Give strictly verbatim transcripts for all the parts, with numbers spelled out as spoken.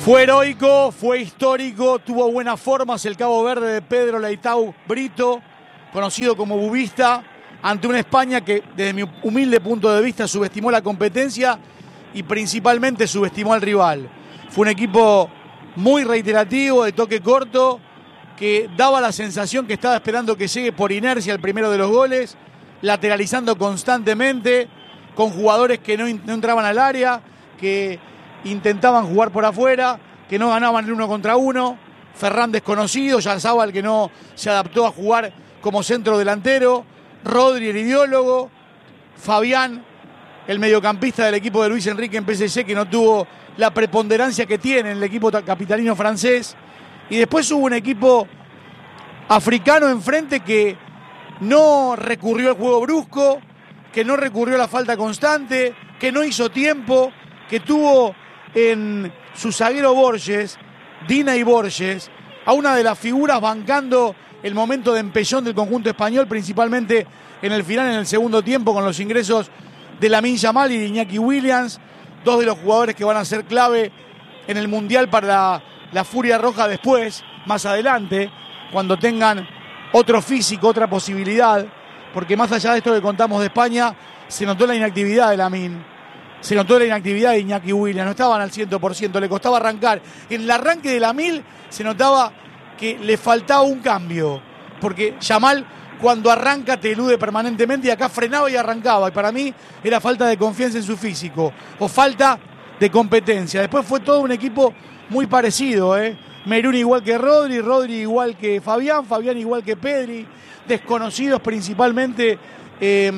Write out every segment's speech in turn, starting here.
Fue heroico, fue histórico, tuvo buenas formas el Cabo Verde de Pedro Leitão Brito, conocido como Bubista, ante una España que desde mi humilde punto de vista subestimó la competencia y principalmente subestimó al rival. Fue un equipo muy reiterativo, de toque corto, que daba la sensación que estaba esperando que llegue por inercia el primero de los goles, lateralizando constantemente, con jugadores que no, no entraban al área, que intentaban jugar por afuera, que no ganaban el uno contra uno. Ferran desconocido, Yarzábal que no se adaptó a jugar como centro delantero, Rodri el ideólogo, Fabián el mediocampista del equipo de Luis Enrique en P S G, que no tuvo la preponderancia que tiene en el equipo capitalino francés. Y después hubo un equipo africano enfrente que no recurrió al juego brusco, que no recurrió a la falta constante, que no hizo tiempo, que tuvo en su zaguero Borges, Dina y Borges, a una de las figuras bancando el momento de empellón del conjunto español, principalmente en el final, en el segundo tiempo, con los ingresos de Lamine Yamal y de Iñaki Williams, dos de los jugadores que van a ser clave en el Mundial para la, la Furia Roja después, más adelante, cuando tengan otro físico, otra posibilidad, porque más allá de esto que contamos de España, se notó la inactividad de Lamine. Se notó la inactividad de Iñaki Williams, no estaban al cien por ciento, le costaba arrancar. En el arranque de Lamine se notaba que le faltaba un cambio, porque Yamal cuando arranca te elude permanentemente y acá frenaba y arrancaba. Y para mí era falta de confianza en su físico o falta de competencia. Después fue todo un equipo muy parecido, ¿eh? Merún igual que Rodri, Rodri igual que Fabián, Fabián igual que Pedri, desconocidos principalmente eh,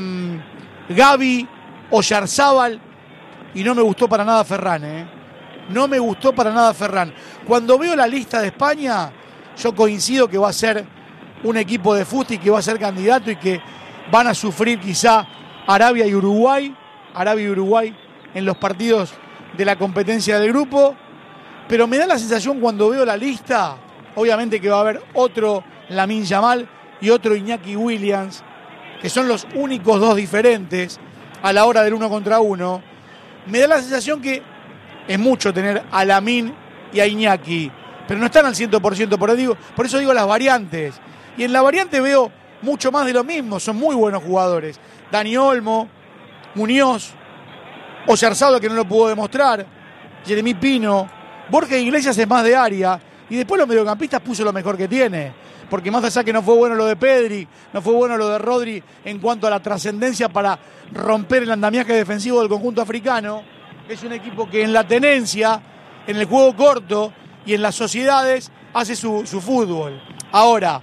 Gavi o Yarzábal. Y no me gustó para nada Ferran, ¿eh? No me gustó para nada Ferran. Cuando veo la lista de España, yo coincido que va a ser un equipo de fútbol y que va a ser candidato y que van a sufrir quizá Arabia y Uruguay, Arabia y Uruguay en los partidos de la competencia del grupo. Pero me da la sensación cuando veo la lista, obviamente que va a haber otro Lamine Yamal y otro Iñaki Williams, que son los únicos dos diferentes a la hora del uno contra uno. Me da la sensación que es mucho tener a Lamine y a Iñaki, pero no están al cien por ciento, por eso digo, por eso digo las variantes. Y en la variante veo mucho más de lo mismo, son muy buenos jugadores. Dani Olmo, Muñoz, Oyarzabal que no lo pudo demostrar, Jeremy Pino, Borja Iglesias es más de área, y después los mediocampistas puso lo mejor que tiene, porque más allá que no fue bueno lo de Pedri, no fue bueno lo de Rodri en cuanto a la trascendencia para romper el andamiaje defensivo del conjunto africano, es un equipo que en la tenencia, en el juego corto y en las sociedades hace su, su fútbol. Ahora,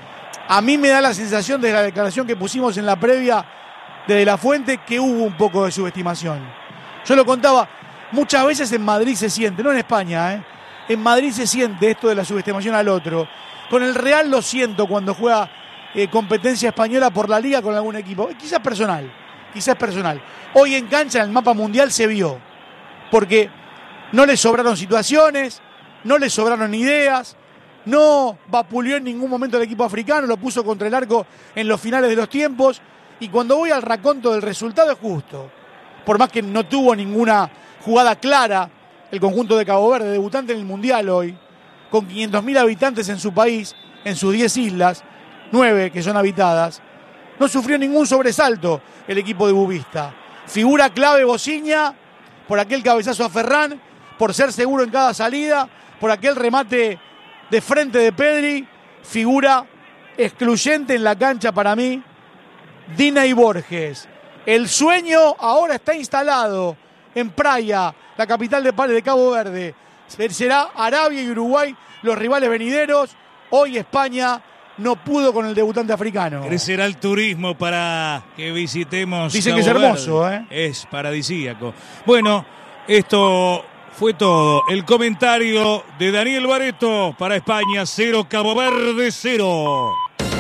a mí me da la sensación de la declaración que pusimos en la previa de De La Fuente que hubo un poco de subestimación. Yo lo contaba, muchas veces en Madrid se siente, no en España, ¿eh? En Madrid se siente esto de la subestimación al otro. Con el Real lo siento cuando juega eh, competencia española por la liga con algún equipo. Quizás personal, quizás personal. Hoy en cancha, en el mapa mundial, se vio. Porque no le sobraron situaciones, no le sobraron ideas, no vapuleó en ningún momento el equipo africano, lo puso contra el arco en los finales de los tiempos. Y cuando voy al raconto del resultado es justo. Por más que no tuvo ninguna jugada clara, el conjunto de Cabo Verde, debutante en el Mundial hoy, con quinientos mil habitantes en su país, en sus diez islas, nueve que son habitadas, no sufrió ningún sobresalto el equipo de Bubista. Figura clave Bociña, por aquel cabezazo a Ferran, por ser seguro en cada salida, por aquel remate de frente de Pedri. Figura excluyente en la cancha para mí, Dina y Borges. El sueño ahora está instalado en Praia, la capital de, de Cabo Verde. Será Arabia y Uruguay los rivales venideros. Hoy España no pudo con el debutante africano. Crecerá el turismo para que visitemos. Dicen Cabo que es hermoso, Verde. ¿eh? Es paradisíaco. Bueno, esto fue todo. El comentario de Daniel Barreto para España cero, Cabo Verde cero.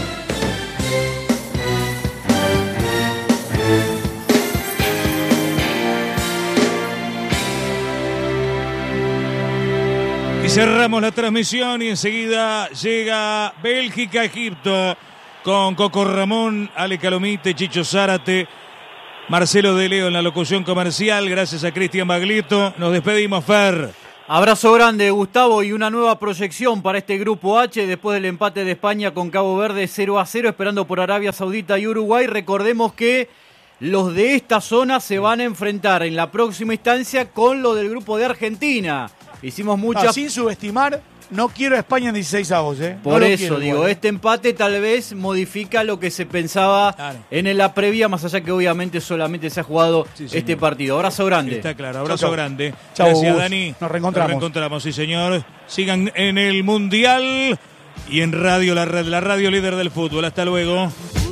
Y cerramos la transmisión y enseguida llega Bélgica-Egipto con Coco Ramón, Ale Calomite, Chicho Zárate, Marcelo De Leo en la locución comercial. Gracias a Cristian Baglietto. Nos despedimos, Fer. Abrazo grande, Gustavo, y una nueva proyección para este Grupo H después del empate de España con Cabo Verde cero a cero, esperando por Arabia Saudita y Uruguay. Recordemos que los de esta zona se van a enfrentar en la próxima instancia con lo del grupo de Argentina. Hicimos muchas... No, sin subestimar, no quiero a España en dieciséis avos, ¿eh? Por no eso quiero, digo, igual. este empate tal vez modifica lo que se pensaba Claro. en la previa, más allá que obviamente solamente se ha jugado Sí, este señor. partido. Abrazo grande. Está claro, abrazo Chau, chau. grande. Chau, Gracias, Gus. Dani. Nos reencontramos. Nos reencontramos, sí, señor. Sigan en el Mundial y en radio, la red, la radio líder del fútbol. Hasta luego.